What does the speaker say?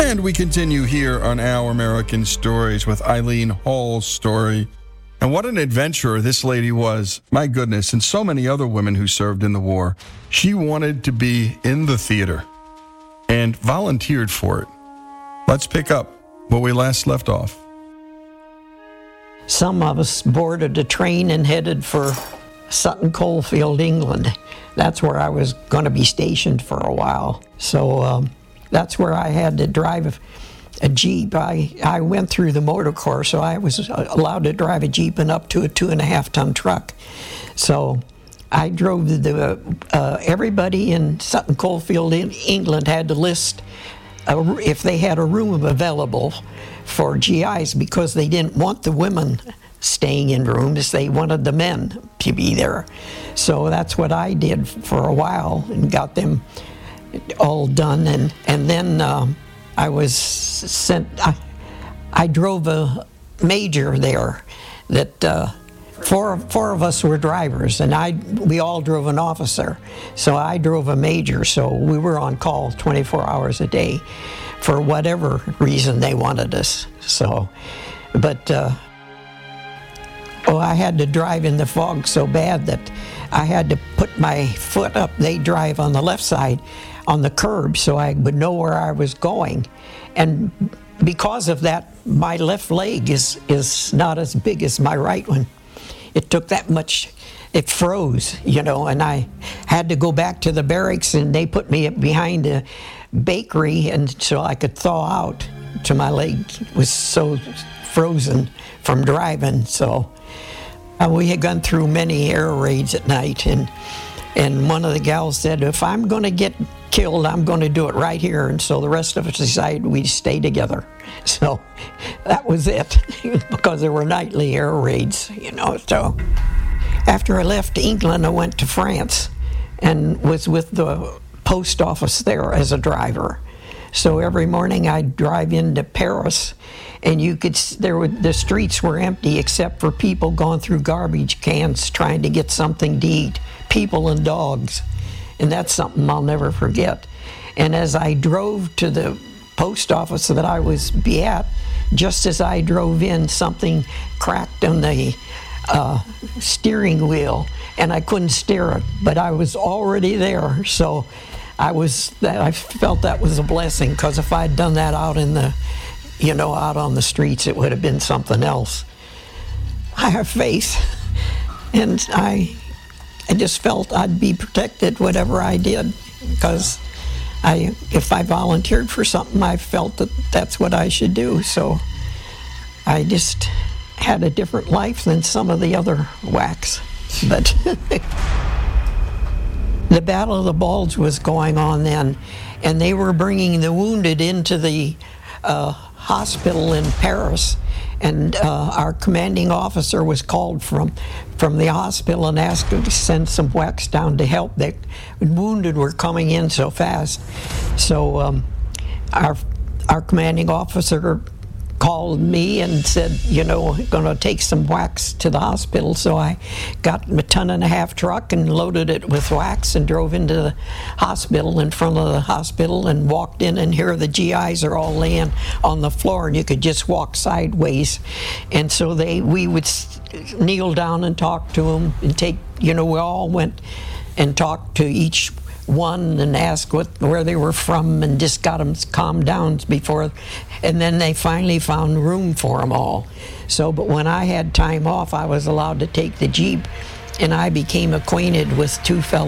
And we continue here on Our American Stories with Eileen Hall's story. And what an adventurer this lady was. My goodness, and so many other women who served in the war. She wanted to be in the theater and volunteered for it. Let's pick up where we last left off. Some of us boarded a train and headed for Sutton Coldfield, England. That's where I was going to be stationed for a while. So that's where I had to drive a Jeep. I went through the motor corps, so I was allowed to drive a Jeep and up to a 2.5-ton truck. So I drove everybody in Sutton Coldfield, England had to list if they had a room available for GIs, because they didn't want the women staying in rooms, they wanted the men to be there. So that's what I did for a while and got them all done. And then I was sent, I drove a major there that four of us were drivers, and we all drove an officer. So I drove a major, so we were on call 24 hours a day for whatever reason they wanted us. So, but I had to drive in the fog so bad that I had to put my foot up. They drive on the left side on the curb so I would know where I was going. And because of that, my left leg is not as big as my right one. It took that much, it froze, and I had to go back to the barracks, and they put me behind a bakery and so I could thaw out till my leg was so frozen from driving. So we had gone through many air raids at night, and one of the gals said, if I'm going to get killed, I'm going to do it right here. And so the rest of us decided we'd stay together. So that was it, because there were nightly air raids, So after I left England, I went to France and was with the post office there as a driver. So every morning I'd drive into Paris, and the streets were empty except for people going through garbage cans trying to get something to eat, people and dogs. And that's something I'll never forget. And as I drove to the post office that I was be at, just as I drove in, something cracked on the steering wheel, and I couldn't steer it, but I was already there. So I felt that was a blessing, because if I'd done that out in the, out on the streets, it would have been something else. I have faith, and I just felt I'd be protected whatever I did, because if I volunteered for something, I felt that that's what I should do. So I just had a different life than some of the other whacks. But the Battle of the Bulge was going on then, and they were bringing the wounded into the hospital in Paris, and our commanding officer was called from the hospital and asked to send some whacks down to help. The wounded were coming in so fast. So our commanding officer called me and said, going to take some whacks to the hospital. So I got a 1.5-ton truck and loaded it with whacks and drove into the hospital, in front of the hospital, and walked in, and here the GIs are all laying on the floor, and you could just walk sideways. And so we would kneel down and talk to them and we all went and talked to each one and asked where they were from, and just got them calmed down before, and then they finally found room for them all. So, but when I had time off, I was allowed to take the Jeep, and I became acquainted with two fellows